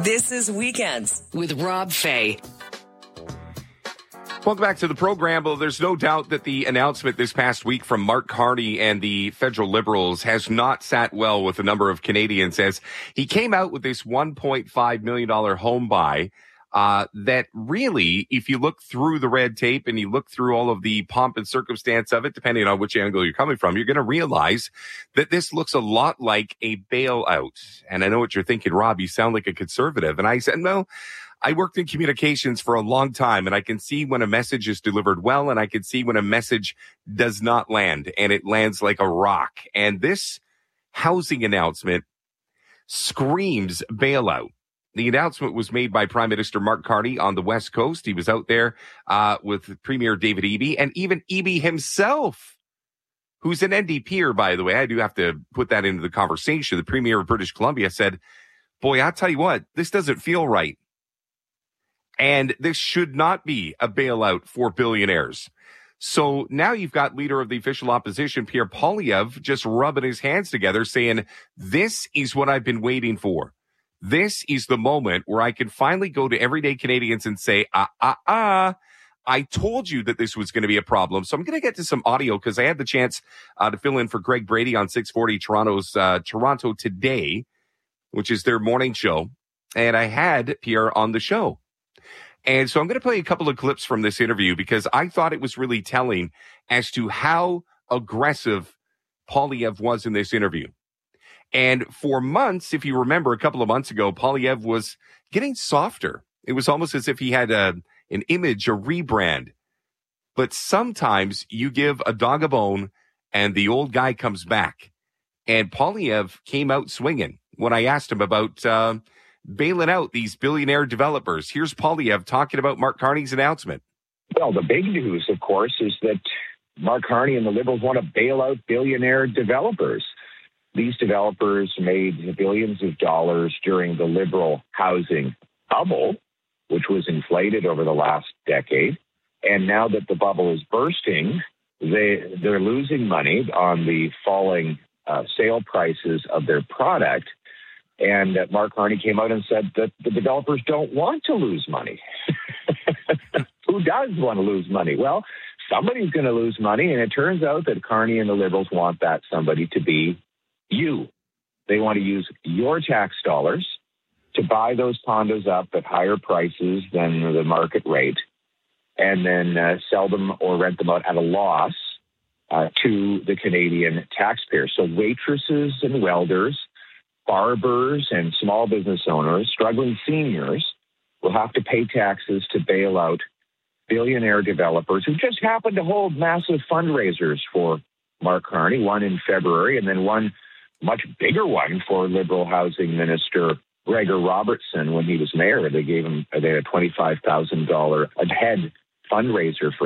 This is Weekends with Rob Fay. Welcome back to the program. Well, there's no doubt that the announcement this past week from Mark Carney and the federal Liberals has not sat well with a number of Canadians, as he came out with this $1.5 million home buy that really, if you look through the red tape and you look through all of the pomp and circumstance of it, depending on which angle you're coming from, you're going to realize that this looks a lot like a bailout. And I know what you're thinking, Rob, you sound like a conservative. And I said, no. I worked in communications for a long time, and I can see when a message is delivered well, and I can see when a message does not land, and it lands like a rock. And this housing announcement screams bailout. The announcement was made by Prime Minister Mark Carney on the West Coast. He was out there with Premier David Eby, and even Eby himself, who's an NDPer, by the way. I do have to put that into the conversation. The Premier of British Columbia said, boy, I'll tell you what, this doesn't feel right. And this should not be a bailout for billionaires. So now you've got leader of the official opposition, Pierre Poilievre, just rubbing his hands together saying, this is what I've been waiting for. This is the moment where I can finally go to everyday Canadians and say, I told you that this was going to be a problem. So I'm going to get to some audio because I had the chance to fill in for Greg Brady on 640 Toronto's Toronto Today, which is their morning show. And I had Pierre on the show. And so I'm going to play a couple of clips from this interview because I thought it was really telling as to how aggressive Poilievre was in this interview. And for months, if you remember, a couple of months ago, Poilievre was getting softer. It was almost as if he had an image, a rebrand. But sometimes you give a dog a bone and the old guy comes back. And Poilievre came out swinging when I asked him about bailing out these billionaire developers. Here's Poilievre talking about Mark Carney's announcement. Well, the big news, of course, is that Mark Carney and the Liberals want to bail out billionaire developers. These developers made billions of dollars during the Liberal housing bubble, which was inflated over the last decade. And now that the bubble is bursting, they're losing money on the falling sale prices of their product. And Mark Carney came out and said that the developers don't want to lose money. Who does want to lose money? Well, somebody's going to lose money, and it turns out that Carney and the Liberals want that somebody to be you. They want to use your tax dollars to buy those condos up at higher prices than the market rate, and then sell them or rent them out at a loss to the Canadian taxpayer. So waitresses and welders, barbers and small business owners, struggling seniors will have to pay taxes to bail out billionaire developers who just happen to hold massive fundraisers for Mark Carney, one in February and then one much bigger one for Liberal Housing Minister Gregor Robertson when he was mayor. They had a $25,000 a head fundraiser for